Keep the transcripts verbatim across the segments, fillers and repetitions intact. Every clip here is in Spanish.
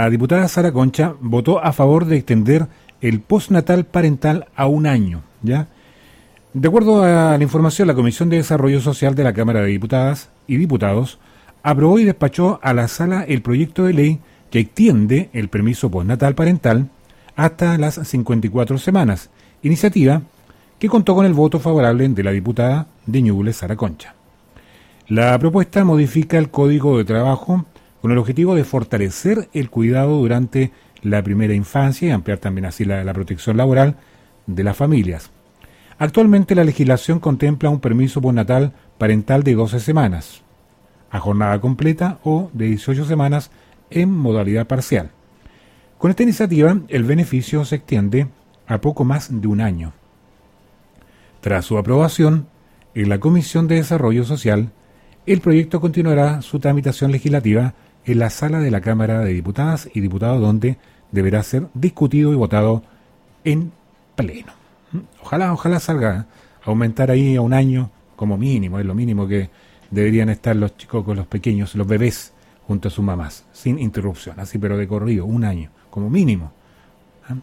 La diputada Sara Concha votó a favor de extender el postnatal parental a un año, ¿ya? De acuerdo a la información, la Comisión de Desarrollo Social de la Cámara de Diputadas y Diputados aprobó y despachó a la sala el proyecto de ley que extiende el permiso postnatal parental hasta las cincuenta y cuatro semanas, iniciativa que contó con el voto favorable de la diputada de Ñuble, Sara Concha. La propuesta modifica el Código de Trabajo con el objetivo de fortalecer el cuidado durante la primera infancia y ampliar también así la, la protección laboral de las familias. Actualmente la legislación contempla un permiso postnatal parental de doce semanas, a jornada completa o de dieciocho semanas en modalidad parcial. Con esta iniciativa, el beneficio se extiende a poco más de un año. Tras su aprobación en la Comisión de Desarrollo Social, el proyecto continuará su tramitación legislativa en la sala de la Cámara de Diputadas y Diputados, donde deberá ser discutido y votado en pleno. Ojalá, ojalá salga a aumentar ahí a un año como mínimo, es lo mínimo que deberían estar los chicos con los pequeños, los bebés, junto a sus mamás, sin interrupción, así pero de corrido, un año, como mínimo. ¿Ah?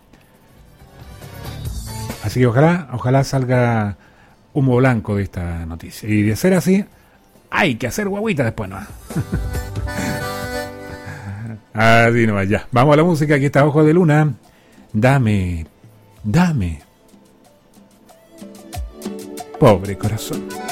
Así que ojalá, ojalá salga humo blanco de esta noticia. Y de ser así, hay que hacer guagüita después, ¿no? Así nomás, ya. Vamos a la música, aquí está Ojo de Luna. Dame, dame. Pobre corazón.